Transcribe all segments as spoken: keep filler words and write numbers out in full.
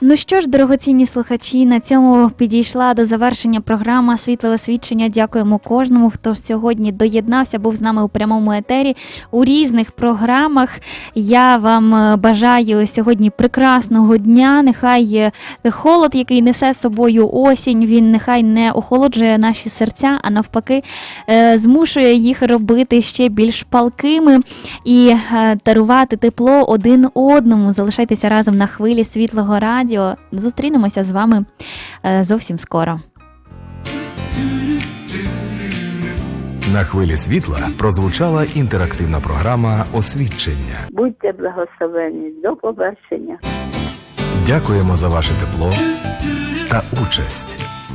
Ну що ж, дорогоцінні слухачі, на цьому підійшла до завершення програма «Світле освічення». Дякуємо кожному, хто сьогодні доєднався, був з нами у прямому етері у різних програмах. Я вам бажаю сьогодні прекрасного дня. Нехай холод, який несе з собою осінь, він нехай не охолоджує наші серця, а навпаки змушує їх робити ще більш палкими і дарувати тепло один одному. Залишайтеся разом на хвилі Світлого радіо. Зустрінемося з вами зовсім скоро. На хвилі світла прозвучала інтерактивна програма «Освідчення». Будьте благословені. До побачення. Дякуємо за ваше тепло та участь.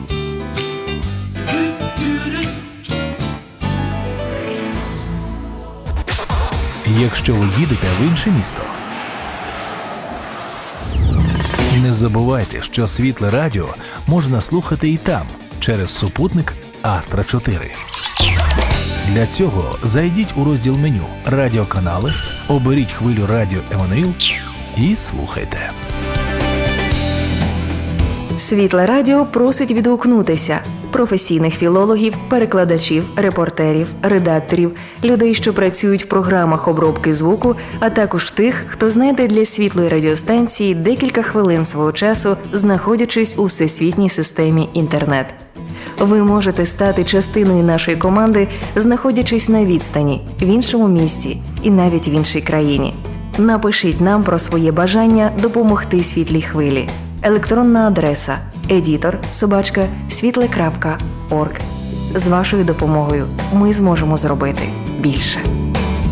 Якщо ви їдете в інше місто, не забувайте, що Світле радіо можна слухати і там, через супутник Астра чотири. Для цього зайдіть у розділ меню «Радіоканали», оберіть хвилю радіо Еммануїл і слухайте. Світле радіо просить відгукнутися професійних філологів, перекладачів, репортерів, редакторів, людей, що працюють в програмах обробки звуку, а також тих, хто знайде для світлої радіостанції декілька хвилин свого часу, знаходячись у всесвітній системі інтернет. Ви можете стати частиною нашої команди, знаходячись на відстані, в іншому місті і навіть в іншій країні. Напишіть нам про своє бажання допомогти світлій хвилі. Електронна адреса едітор собачка світле крапка орг. З вашою допомогою ми зможемо зробити більше.